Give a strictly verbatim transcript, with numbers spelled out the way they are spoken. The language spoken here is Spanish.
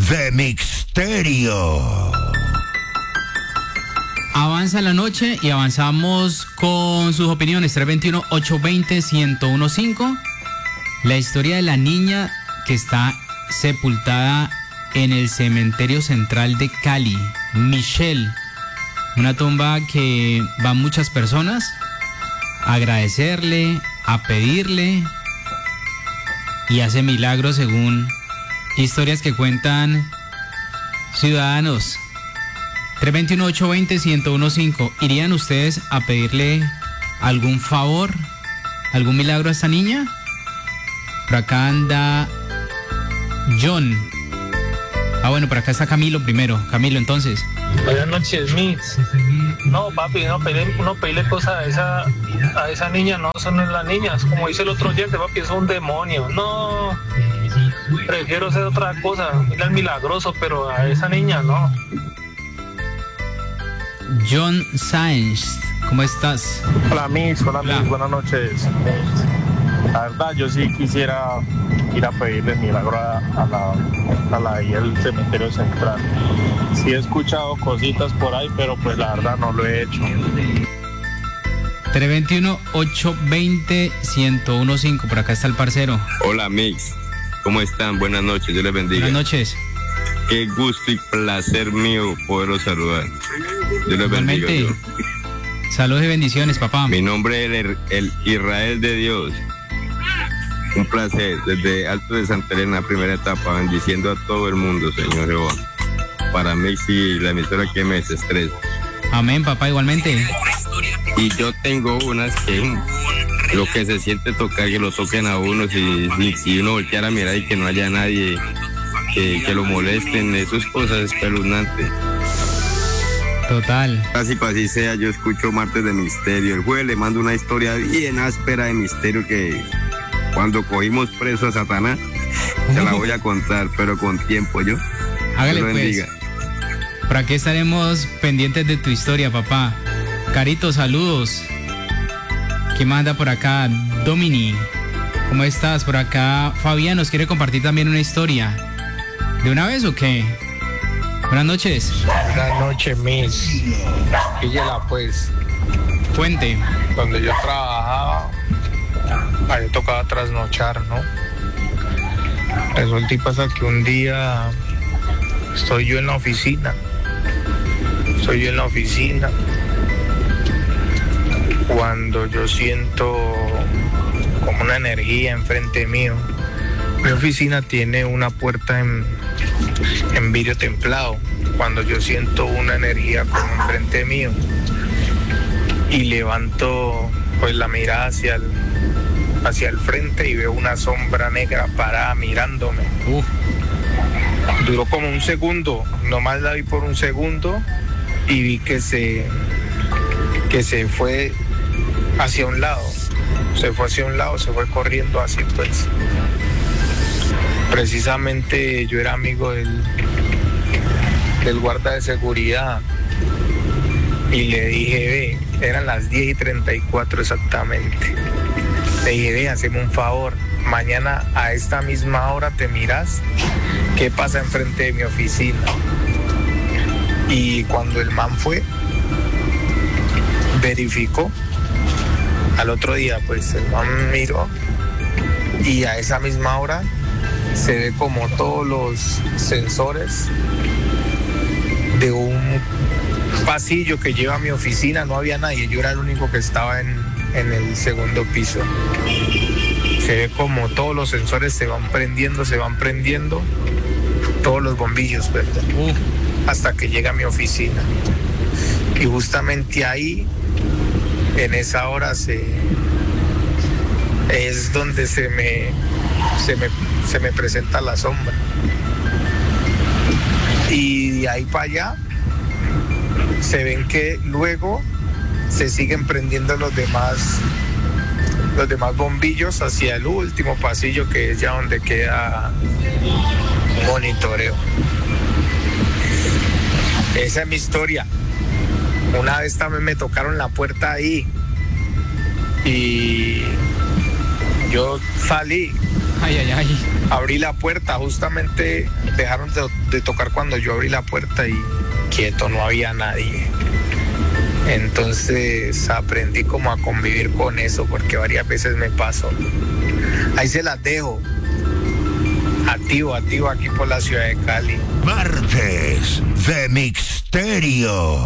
de misterio. Avanza la noche y avanzamos con sus opiniones. tres dos uno, ocho dos cero, uno uno cinco. La historia de la niña que está sepultada en el cementerio central de Cali, Michelle. Una tumba que van muchas personas a agradecerle, a pedirle, y hace milagros según historias que cuentan ciudadanos. tres dos uno, ocho dos cero, uno uno cinco. ¿Irían ustedes a pedirle algún favor, algún milagro a esta niña? Por acá anda John. Ah, bueno, por acá está Camilo primero. Camilo, entonces. Buenas noches, Mix. No, papi, no pedirle, no pedirle cosas a esa, a esa niña, no, son las niñas. Como dice el otro oyente, papi, es un demonio. No, prefiero hacer otra cosa, ir al milagroso, pero a esa niña no. John Sáenz, ¿cómo estás? Hola, Miss, hola, hola. Miss, buenas noches. La verdad, yo sí quisiera ir a pedirle milagro a, a la a la y el cementerio central. Sí he escuchado cositas por ahí, pero pues la verdad no lo he hecho. tres dos uno, ocho dos cero, uno uno cinco, por acá está el parcero. Hola, Mix, ¿cómo están? Buenas noches, Dios les bendiga. Buenas noches. Qué gusto y placer mío poderlos saludar. Dios les bendiga. Igualmente. Saludos y bendiciones, papá. Mi nombre es el, el Israel de Dios. Un placer, desde Alto de Santa Elena, primera etapa, bendiciendo a todo el mundo, Señor Jehová. Para mí sí, la emisora que me desestresa. Amén, papá, igualmente. Y yo tengo unas que lo que se siente tocar, que lo toquen a uno, si, si, si uno volteara a mirar y que no haya nadie que, que lo molesten, eso es cosas espeluznantes. Total. Así para así sea, yo escucho Martes de Misterio. El jueves le mando una historia bien áspera de misterio que cuando cogimos preso a Satanás, se la voy a contar, pero con tiempo, yo. Hágale pues. Por aquí estaremos pendientes de tu historia, papá. Carito, saludos. ¿Quién manda por acá? Domini, ¿cómo estás? Por acá Fabián nos quiere compartir también una historia. ¿De una vez o qué? Buenas noches. Buenas noches, Miss. Píllela pues. Cuente. Donde yo trabajaba, ahí tocaba trasnochar, ¿no? Resulta y pasa que un día estoy yo en la oficina. Estoy yo en la oficina. Cuando yo siento como una energía enfrente mío. Mi oficina tiene una puerta en, en vidrio templado. Cuando yo siento una energía como enfrente mío y levanto pues la mirada hacia el, hacia el frente y veo una sombra negra parada mirándome. Uh. Duró como un segundo, nomás la vi por un segundo y vi que se, que se fue hacia un lado. Se fue hacia un lado, se fue corriendo así pues. Precisamente yo era amigo del, del guarda de seguridad y le dije, ve, eran las diez y treinta y cuatro exactamente. Le dije, ve, haceme un favor, mañana a esta misma hora te miras qué pasa enfrente de mi oficina. Y cuando el man fue, verificó, al otro día pues el man miró y a esa misma hora se ve como todos los sensores de un pasillo que lleva a mi oficina, no había nadie, yo era el único que estaba en, en el segundo piso. Se ve como todos los sensores se van prendiendo, se van prendiendo, todos los bombillos, perdón, uh. hasta que llega a mi oficina. Y justamente ahí, en esa hora, se, es donde se me, se me, se me presenta la sombra. Y de ahí para allá, se ven que luego se siguen prendiendo los demás, los demás bombillos hacia el último pasillo, que es ya donde queda monitoreo. Esa es mi historia. Una vez también me tocaron la puerta ahí y yo salí Ay, ay, ay. Abrí la puerta, justamente dejaron de, de tocar cuando yo abrí la puerta y quieto, no había nadie. Entonces aprendí como a convivir con eso, porque varias veces me pasó. Ahí se las dejo. Activo, activo aquí por la ciudad de Cali. Martes de Mixterio.